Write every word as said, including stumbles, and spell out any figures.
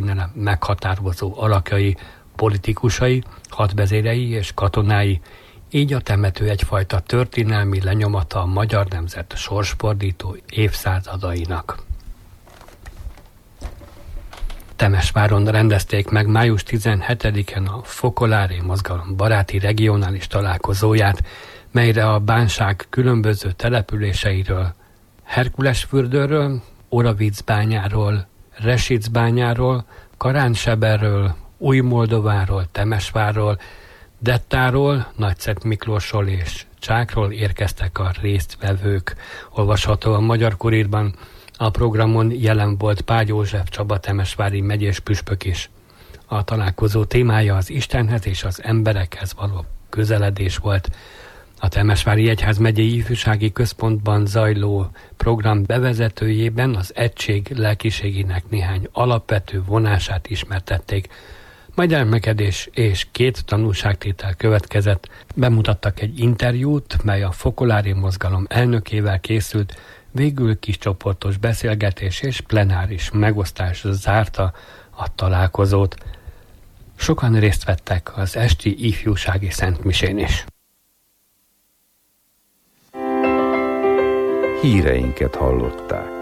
történelem meghatározó alakjai, politikusai, hadvezérei és katonái, így a temető egyfajta történelmi lenyomata a magyar nemzet sorsfordító évszázadainak. Temesváron rendezték meg május tizenhetedikén a Fokolári Mozgalom baráti regionális találkozóját, melyre a bánság különböző településeiről, Herkulesfürdőről, Oravicbányáról, Resicbányáról, Karánseberről, Új-Moldováról, Temesvárról, Dettáról, Nagyszent Miklósról és Csákról érkeztek a résztvevők. Olvasható a Magyar Kurírban. A programon jelen volt Pál József Csaba temesvári megyés püspök is. A találkozó témája az Istenhez és az emberekhez való közeledés volt. A Temesvári Egyházmegyei Ifjúsági Központban zajló program bevezetőjében az egység lelkiségének néhány alapvető vonását ismertették. Majd elmekedés és két tanulságtétel következett. Bemutattak egy interjút, mely a Fokolári Mozgalom elnökével készült, végül kiscsoportos beszélgetés és plenáris megosztás zárta a találkozót. Sokan részt vettek az esti ifjúsági szentmisén is. Híreinket hallották.